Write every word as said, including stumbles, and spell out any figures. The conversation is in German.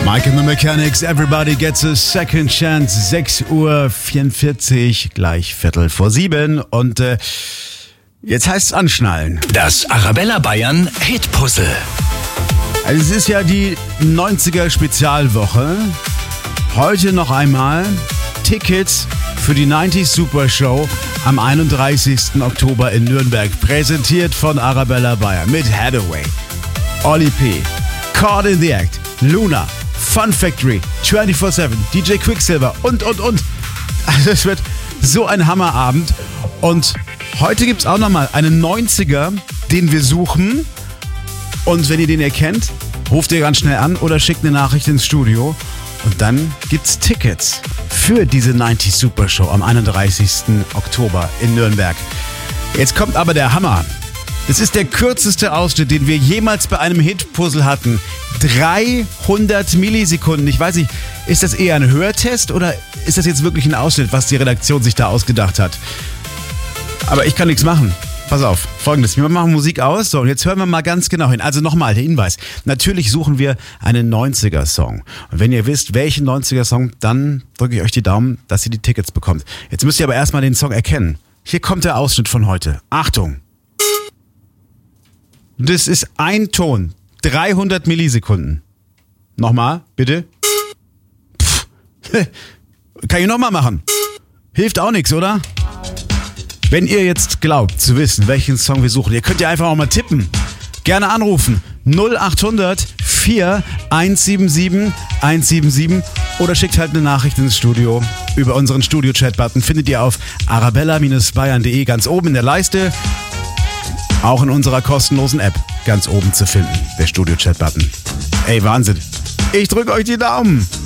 Mike and the Mechanics, everybody gets a second chance. sechs Uhr vierundvierzig, gleich Viertel vor sieben. Und äh, jetzt heißt es anschnallen. Das Arabella Bayern Hitpuzzle. Also es ist ja die neunziger Spezialwoche. Heute noch einmal Tickets für die neunzig Super Show am einunddreißigsten Oktober in Nürnberg. Präsentiert von Arabella Bayern mit Hathaway, Oli P., Caught in the Act, Luna, Fun Factory, vierundzwanzig sieben, D J Quicksilver und, und, und. Also es wird so ein Hammerabend. Und heute gibt es auch nochmal einen neunziger, den wir suchen. Und wenn ihr den erkennt, ruft ihr ganz schnell an oder schickt eine Nachricht ins Studio. Und dann gibt's Tickets für diese neunzig Super Show am einunddreißigsten Oktober in Nürnberg. Jetzt kommt aber der Hammer. Das ist der kürzeste Ausschnitt, den wir jemals bei einem Hitpuzzle hatten. dreihundert Millisekunden. Ich weiß nicht, ist das eher ein Hörtest oder ist das jetzt wirklich ein Ausschnitt, was die Redaktion sich da ausgedacht hat? Aber ich kann nichts machen. Pass auf, Folgendes. Wir machen Musik aus. So, und jetzt hören wir mal ganz genau hin. Also nochmal der Hinweis. Natürlich suchen wir einen neunziger-Song. Und wenn ihr wisst, welchen neunziger-Song, dann drücke ich euch die Daumen, dass ihr die Tickets bekommt. Jetzt müsst ihr aber erstmal den Song erkennen. Hier kommt der Ausschnitt von heute. Achtung! Das ist ein Ton. dreihundert Millisekunden. Nochmal, bitte. Pff. Kann ich nochmal machen? Hilft auch nichts, oder? Wenn ihr jetzt glaubt zu wissen, welchen Song wir suchen, ihr könnt ja einfach auch mal tippen. Gerne anrufen. null acht hundert vier eins sieben sieben eins sieben sieben oder schickt halt eine Nachricht ins Studio. Über unseren Studio-Chat-Button findet ihr auf arabella Bayern punkt de ganz oben in der Leiste. Auch in unserer kostenlosen App ganz oben zu finden, der Studio-Chat-Button. Ey, Wahnsinn. Ich drücke euch die Daumen.